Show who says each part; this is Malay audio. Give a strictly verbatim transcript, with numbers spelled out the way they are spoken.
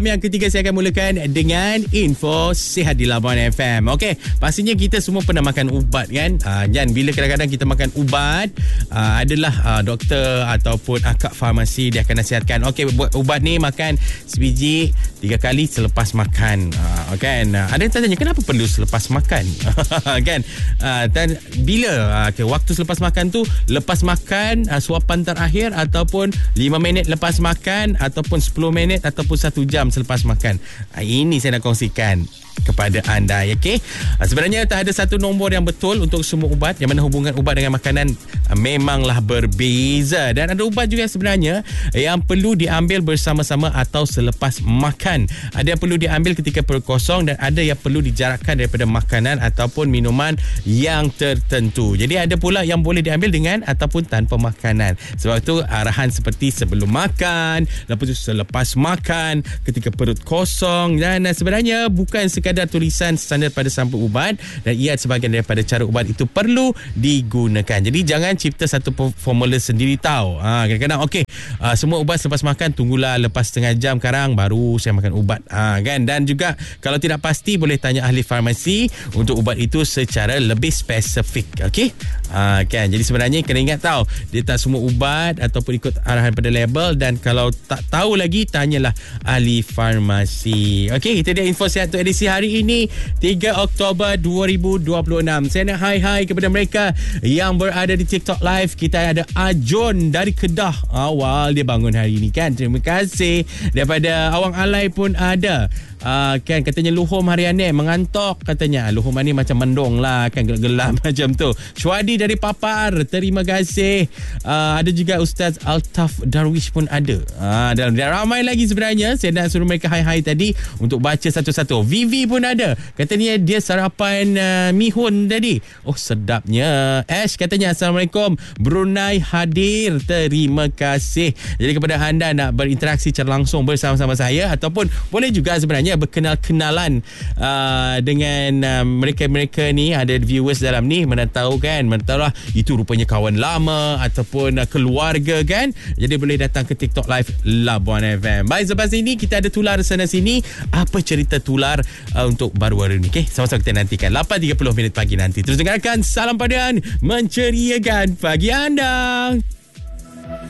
Speaker 1: Yang ketiga saya akan mulakan dengan info sihat di Labuan F M. Okey, pastinya kita semua pernah makan ubat kan? Uh, dan bila kadang-kadang kita makan ubat, uh, adalah uh, doktor ataupun akak farmasi dia akan nasihatkan, okey, buat ubat ni makan sebiji tiga kali selepas makan. Uh, kan? Uh, ada yang tanya kenapa perlu selepas makan? kan? Uh, dan bila uh, okay, waktu selepas makan tu, lepas makan uh, suapan terakhir ataupun lima minit lepas makan ataupun sepuluh minit ataupun satu jam selepas makan. Ini saya nak kongsikan kepada anda, okey. Sebenarnya tak ada satu nombor yang betul untuk semua ubat, yang mana hubungan ubat dengan makanan memanglah berbeza, dan ada ubat juga sebenarnya yang perlu diambil bersama-sama atau selepas makan. Ada yang perlu diambil ketika perut kosong dan ada yang perlu dijarakkan daripada makanan ataupun minuman yang tertentu. Jadi ada pula yang boleh diambil dengan ataupun tanpa makanan. Sebab itu arahan seperti sebelum makan, lepas tu selepas makan, ketika perut kosong, dan sebenarnya bukan sekadar tulisan standard pada sampul ubat, dan ia sebahagian daripada cara ubat itu perlu digunakan. Jadi jangan cipta satu formula sendiri tahu. Ha, kadang-kadang okey, uh, semua ubat selepas makan, tunggulah lepas setengah jam sekarang baru saya makan ubat. Ha, kan? Dan juga kalau tidak pasti boleh tanya ahli farmasi untuk ubat itu secara lebih spesifik. Okey? Ha, kan? Jadi sebenarnya kena ingat tahu, dia tak semua ubat ataupun ikut arahan pada label, dan kalau tak tahu lagi tanyalah ahli farmasi. Okey, itu dia info sihat untuk edisi hari ini tiga Oktober dua ribu dua puluh enam. Saya nak hai-hai kepada mereka yang berada di TikTok Live. Kita ada Ajon dari Kedah. Awal dia bangun hari ini kan. Terima kasih. Daripada Awang Alai pun ada. Uh, kan katanya Luhum Hariane mengantok katanya. Luhum ni macam mendong lah kan, gelap-gelap macam tu. Syuadi dari Papar, terima kasih. Uh, ada juga Ustaz Altaf Darwish pun ada. Uh, dan ramai lagi sebenarnya. Saya nak suruh mereka hai-hai tadi untuk baca satu-satu. Vivi pun ada. Katanya dia sarapan uh, mihun tadi. Oh sedapnya. Ash katanya Assalamualaikum. Brunei hadir. Terima kasih. Jadi kepada anda nak berinteraksi secara langsung bersama-sama saya, ataupun boleh juga sebenarnya berkenal-kenalan uh, dengan uh, mereka-mereka ni, ada viewers dalam ni, mana tahu kan, mana tahu lah itu rupanya kawan lama ataupun uh, keluarga kan. Jadi boleh datang ke TikTok Live Labuan F M. Baik, selepas ini kita ada tular sana sini. Apa cerita tular uh, untuk baru-baru ni? Okay, sama-sama kita nantikan lapan tiga puluh minit pagi nanti. Terus dengarkan Salam Padan menceriakan pagi anda.